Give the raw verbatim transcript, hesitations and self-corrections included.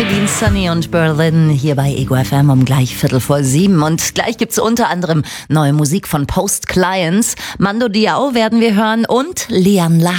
Celine, Sunny und Berlin hier bei Ego F M um gleich Viertel vor sieben. Und gleich gibt's unter anderem neue Musik von Post Clients. Mando Diao werden wir hören und Lian La.